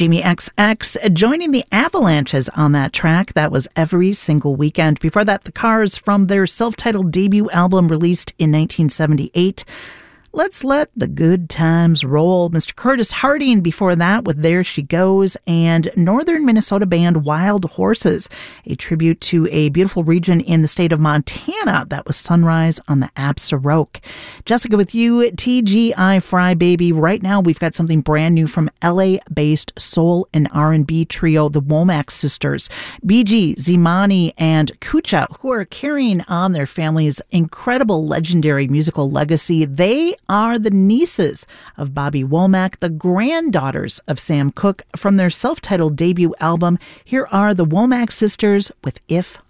Jamie XX joining the Avalanches on that track. That was Every Single Weekend. Before that, The Cars from their self-titled debut album released in 1978. Let's Let the Good Times Roll. Mr. Curtis Harding before that with There She Goes, and Northern Minnesota band Wild Horses, a tribute to a beautiful region in the state of Montana. That was Sunrise on the Absaroke. Jessica with you, TGI Fry Baby. Right now we've got something brand new from LA-based soul and R&B trio, the Womack Sisters. BG, Zimani, and Kucha, who are carrying on their family's incredible legendary musical legacy. They are the nieces of Bobby Womack, the granddaughters of Sam Cooke. From their self-titled debut album, here are the Womack Sisters with If